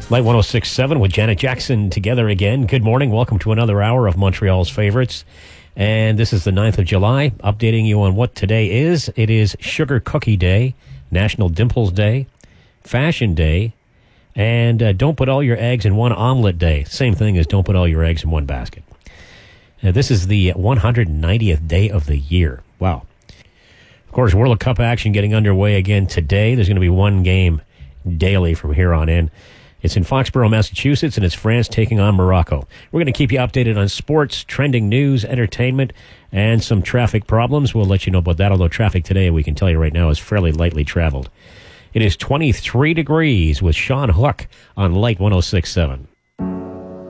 Light 106.7 with Janet Jackson together again. Good morning. Welcome to another hour of Montreal's favorites. And this is the 9th of July, updating you on what today is. It is Sugar Cookie Day, National Dimples Day, Fashion Day, and Don't Put All Your Eggs in One Omelet Day. Same thing as Don't Put All Your Eggs in One Basket. This is the 190th day of the year. Wow. Of course, World Cup action getting underway again today. There's going to be one game daily from here on in. It's in Foxborough, Massachusetts, and it's France taking on Morocco. We're going to keep you updated on sports, trending news, entertainment, and some traffic problems. We'll let you know about that, although traffic today, we can tell you right now, is fairly lightly traveled. It is 23 degrees with Sean Hook on Light 106.7.